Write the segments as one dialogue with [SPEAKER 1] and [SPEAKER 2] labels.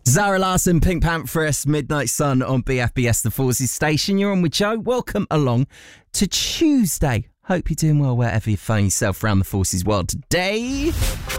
[SPEAKER 1] Zara Larsson, Pink Pantheress, Midnight Sun on BFBS, the Forces station. You're on with Joe. Welcome along to Tuesday. Hope you're doing well wherever you find yourself around the Forces world today.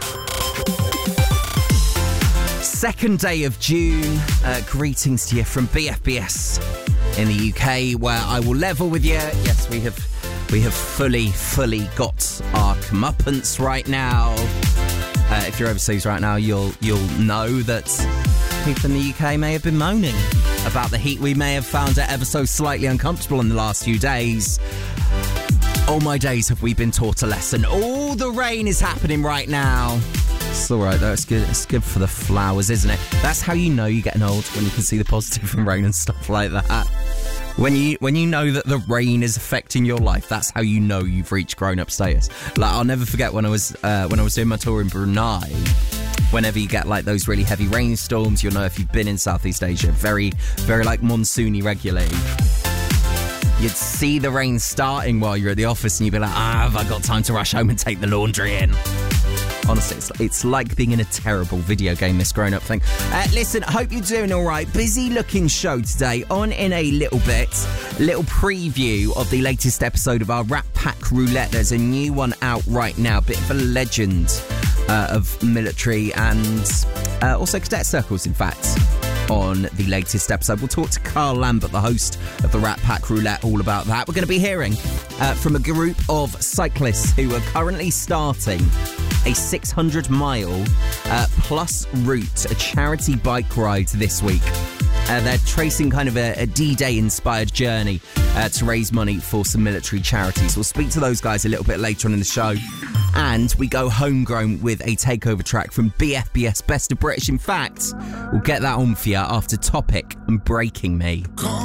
[SPEAKER 1] Second day of June. Greetings to you from BFBS in the UK, where I will level with you. Yes, we have fully got our comeuppance right now. If you're overseas right now, you'll know that people in the UK may have been moaning about the heat. We may have found it ever so slightly uncomfortable in the last few days. All my days have we been taught a lesson. All the rain is happening right now. It's all right though. It's good. It's good for the flowers, isn't it? That's how you know you're getting old, when you can see the positive in rain and stuff like that. When you know that the rain is affecting your life, that's how you know you've reached grown-up status. Like, I'll never forget when I was doing my tour in Brunei. Whenever you get like those really heavy rainstorms, you'll know if you've been in Southeast Asia, very, very like monsoony regularly. You'd see the rain starting while you're at the office and you'd be like, have I got time to rush home and take the laundry in? Honestly, it's like being in a terrible video game, this grown-up thing. Listen, I hope you're doing all right. Busy-looking show today. On in a little bit, a little preview of the latest episode of our Rat Pack Roulette. There's a new one out right now, a bit of a legend of military and also cadet circles, in fact, on the latest episode. We'll talk to Carl Lambert, the host of the Rat Pack Roulette, all about that. We're going to be hearing from a group of cyclists who are currently starting a 600-mile plus route, a charity bike ride this week. They're tracing kind of a D-Day inspired journey to raise money for some military charities. We'll speak to those guys a little bit later on in the show. And we go homegrown with a takeover track from BFBS Best of British. In fact, we'll get that on for you after Topic and Breaking Me.